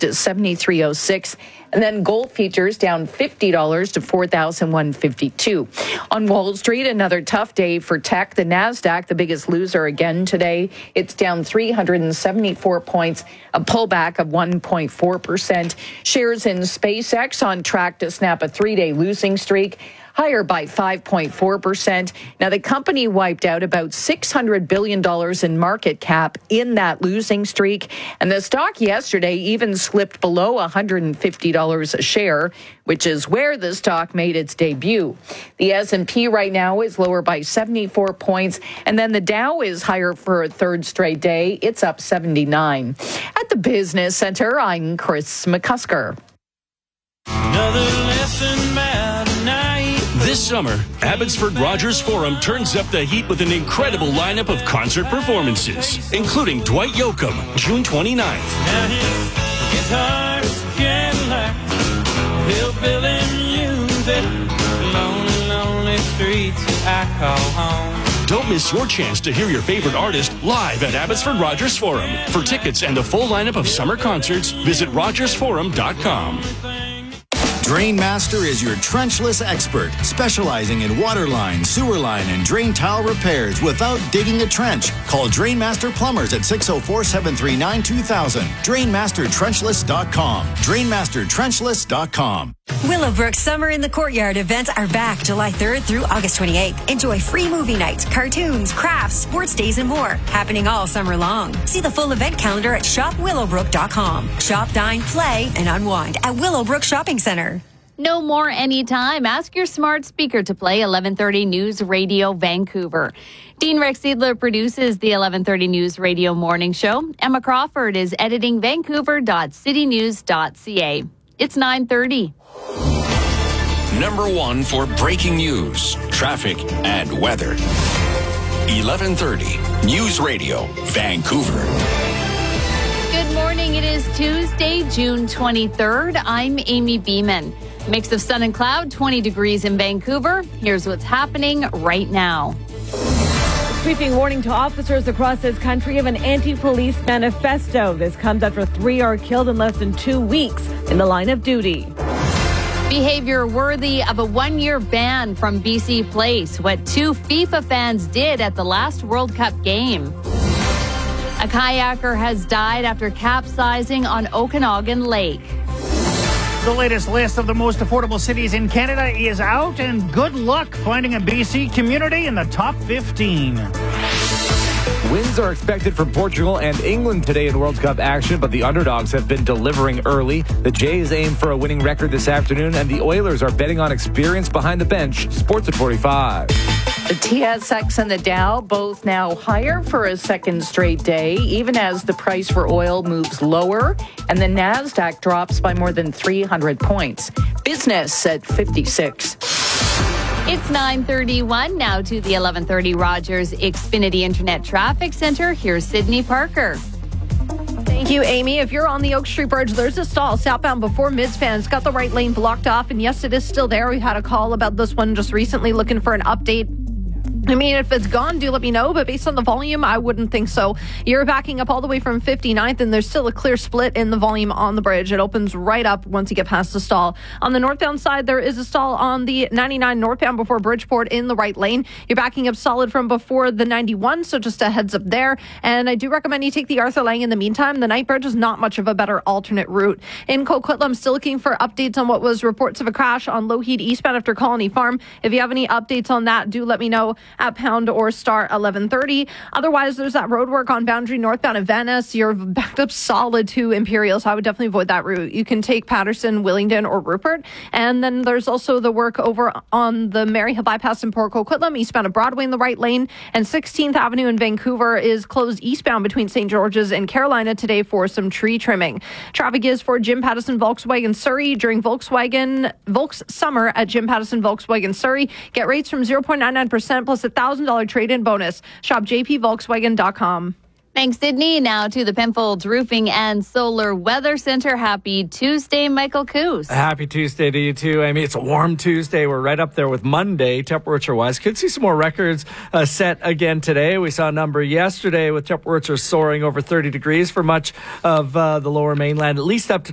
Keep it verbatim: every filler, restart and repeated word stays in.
closed at seventy-three oh six. And then gold futures down fifty dollars to four thousand one hundred fifty-two dollars. On Wall Street, another tough day for tech. The NASDAQ, the biggest loser again today. It's down three hundred seventy-four points, a pullback of one point four percent. Shares in SpaceX on track to snap a three-day losing streak, higher by five point four percent. Now, the company wiped out about six hundred billion dollars in market cap in that losing streak, and the stock yesterday even slipped below one hundred fifty dollars a share, which is where the stock made its debut. The S and P right now is lower by seventy-four points, and then the Dow is higher for a third straight day. It's up seventy-nine. At the Business Center, I'm Chris McCusker. Another lesson about a night. This summer, Abbotsford Rogers Forum turns up the heat with an incredible lineup of concert performances, including Dwight Yoakam, June twenty-ninth. Now his guitar's Cadillac, hillbilly music, lonely, lonely streets I call home. Don't miss your chance to hear your favorite artist live at Abbotsford Rogers Forum. For tickets and the full lineup of summer concerts, visit rogers forum dot com. Drainmaster is your trenchless expert, specializing in water line, sewer line, and drain tile repairs without digging a trench. Call Drainmaster Plumbers at six oh four, seven three nine, two thousand. drainmaster trenchless dot com. drainmaster trenchless dot com. Willowbrook Summer in the Courtyard events are back July third through August twenty-eighth. Enjoy free movie nights, cartoons, crafts, sports days, and more, happening all summer long. See the full event calendar at shop willowbrook dot com. Shop, dine, play, and unwind at Willowbrook Shopping Center. No more anytime. Ask your smart speaker to play eleven thirty News Radio Vancouver. Dean Rex Seidler produces the eleven thirty News Radio Morning Show. Emma Crawford is editing vancouver dot city news dot c a. It's nine thirty. Number one for breaking news, traffic, and weather. eleven thirty News Radio Vancouver. Good morning. It is Tuesday, June twenty-third. I'm Amy Beeman. Mix of sun and cloud, twenty degrees in Vancouver. Here's what's happening right now. Sweeping warning to officers across this country of an anti-police manifesto. This comes after three are killed in less than two weeks in the line of duty. Behavior worthy of a one-year ban from B C Place. What two FIFA fans did at the last World Cup game. A kayaker has died after capsizing on Okanagan Lake. The latest list of the most affordable cities in Canada is out, and good luck finding a B C community in the top fifteen. Wins are expected from Portugal and England today in World Cup action, but the underdogs have been delivering early. The Jays aim for a winning record this afternoon, and the Oilers are betting on experience behind the bench. Sports at forty-five. The T S X and the Dow both now higher for a second straight day, even as the price for oil moves lower and the NASDAQ drops by more than three hundred points. Business at fifty-six. It's nine thirty-one. Now to the eleven thirty Rogers Xfinity Internet Traffic Center. Here's Sydney Parker. Thank you, Amy. If you're on the Oak Street Bridge, there's a stall southbound before Midspan. It's got the right lane blocked off, and yes, it is still there. We had a call about this one just recently looking for an update. I mean, if it's gone, do let me know, but based on the volume, I wouldn't think so. You're backing up all the way from fifty-ninth, and there's still a clear split in the volume on the bridge. It opens right up once you get past the stall. On the northbound side, there is a stall on the ninety-nine northbound before Bridgeport in the right lane. You're backing up solid from before the ninety-one, so just a heads up there. And I do recommend you take the Arthur Lang in the meantime. The night bridge is not much of a better alternate route. In Coquitlam, I'm still looking for updates on what was reports of a crash on Lougheed eastbound after Colony Farm. If you have any updates on that, do let me know at pound or star eleven thirty. Otherwise, there's that road work on Boundary northbound at Venice. You're backed up solid to Imperial, so I would definitely avoid that route. You can take Patterson, Willingdon, or Rupert. And then there's also the work over on the Maryhill bypass in Port Coquitlam, eastbound of Broadway in the right lane. And sixteenth Avenue in Vancouver is closed eastbound between Saint George's and Carolina today for some tree trimming. Traffic is for Jim Pattison Volkswagen Surrey during Volkswagen Volks Summer at Jim Pattison Volkswagen Surrey. Get rates from zero point nine nine percent plus a one thousand dollars trade-in bonus. Shop j p volkswagen dot com. Thanks, Sydney. Now to the Penfolds Roofing and Solar Weather Center. Happy Tuesday, Michael Coos. Happy Tuesday to you too, Amy. It's a warm Tuesday. We're right up there with Monday, temperature-wise. Could see some more records uh, set again today. We saw a number yesterday with temperatures soaring over thirty degrees for much of uh, the lower mainland, at least up to